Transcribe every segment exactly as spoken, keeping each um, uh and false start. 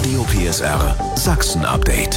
Radio P S R Sachsen Update.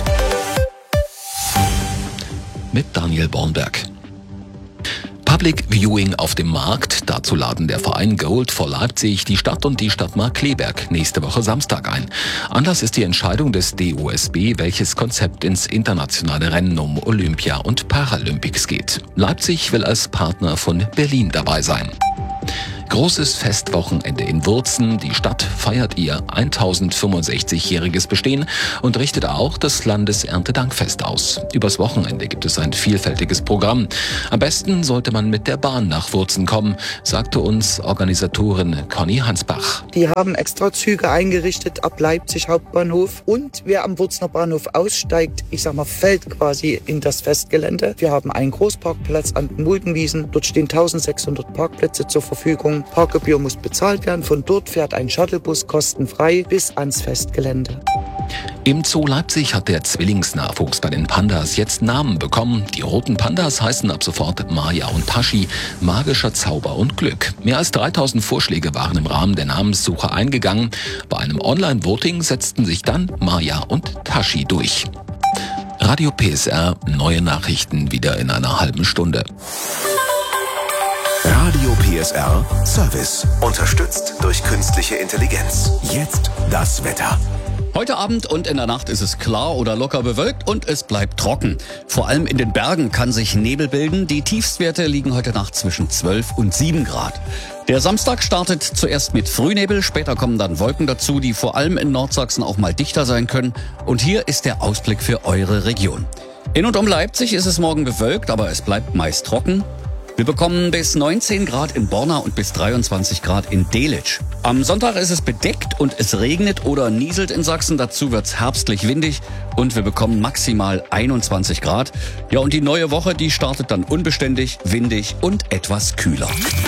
Mit Daniel Bornberg. Public Viewing auf dem Markt. Dazu laden der Verein Gold for Leipzig, die Stadt und die Stadt Markkleeberg nächste Woche Samstag ein. Anlass ist die Entscheidung des D O S B, welches Konzept ins internationale Rennen um Olympia und Paralympics geht. Leipzig will als Partner von Berlin dabei sein. Großes Festwochenende in Wurzen. Die Stadt feiert ihr tausendfünfundsechzigjähriges Bestehen und richtet auch das Landeserntedankfest aus. Übers Wochenende gibt es ein vielfältiges Programm. Am besten sollte man mit der Bahn nach Wurzen kommen, sagte uns Organisatorin Conny Hansbach. Die haben extra Züge eingerichtet ab Leipzig Hauptbahnhof, und wer am Wurzener Bahnhof aussteigt, ich sag mal, fällt quasi in das Festgelände. Wir haben einen Großparkplatz an den Muldenwiesen. Dort stehen eintausendsechshundert Parkplätze zur Verfügung. Parkgebühr muss bezahlt werden. Von dort fährt ein Shuttlebus kostenfrei bis ans Festgelände. Im Zoo Leipzig hat der Zwillingsnachwuchs bei den Pandas jetzt Namen bekommen. Die roten Pandas heißen ab sofort Maya und Tashi, magischer Zauber und Glück. Mehr als dreitausend Vorschläge waren im Rahmen der Namenssuche eingegangen. Bei einem Online-Voting setzten sich dann Maya und Tashi durch. Radio P S R, neue Nachrichten wieder in einer halben Stunde. Radio P S R Service. Unterstützt durch künstliche Intelligenz. Jetzt das Wetter. Heute Abend und in der Nacht ist es klar oder locker bewölkt und es bleibt trocken. Vor allem in den Bergen kann sich Nebel bilden. Die Tiefstwerte liegen heute Nacht zwischen zwölf und sieben Grad. Der Samstag startet zuerst mit Frühnebel, später kommen dann Wolken dazu, die vor allem in Nordsachsen auch mal dichter sein können. Und hier ist der Ausblick für eure Region. In und um Leipzig ist es morgen bewölkt, aber es bleibt meist trocken. Wir bekommen bis neunzehn Grad in Borna und bis dreiundzwanzig Grad in Delitzsch. Am Sonntag ist es bedeckt und es regnet oder nieselt in Sachsen. Dazu wird's herbstlich windig und wir bekommen maximal einundzwanzig Grad. Ja, und die neue Woche, die startet dann unbeständig, windig und etwas kühler.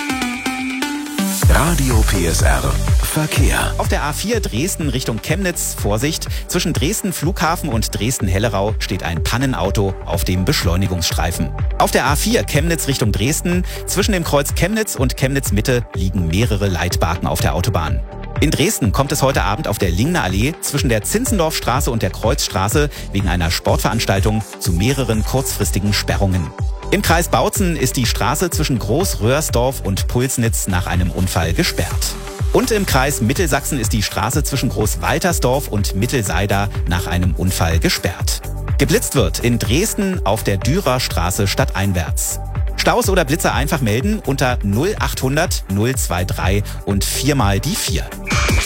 Radio P S R Verkehr. Auf der A vier Dresden Richtung Chemnitz, Vorsicht, zwischen Dresden Flughafen und Dresden-Hellerau steht ein Pannenauto auf dem Beschleunigungsstreifen. Auf der A vier Chemnitz Richtung Dresden, zwischen dem Kreuz Chemnitz und Chemnitz Mitte liegen mehrere Leitbarken auf der Autobahn. In Dresden kommt es heute Abend auf der Lingner Allee zwischen der Zinzendorfstraße und der Kreuzstraße wegen einer Sportveranstaltung zu mehreren kurzfristigen Sperrungen. Im Kreis Bautzen ist die Straße zwischen Groß-Röhrsdorf und Pulsnitz nach einem Unfall gesperrt. Und im Kreis Mittelsachsen ist die Straße zwischen Groß-Waltersdorf und Mittelseida nach einem Unfall gesperrt. Geblitzt wird in Dresden auf der Dürerstraße stadteinwärts. Staus oder Blitzer einfach melden unter null achthundert null drei drei und viermal die vier.